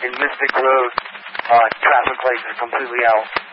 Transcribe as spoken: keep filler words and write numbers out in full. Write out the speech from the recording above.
in Mystic Road, uh, traffic lights are completely out.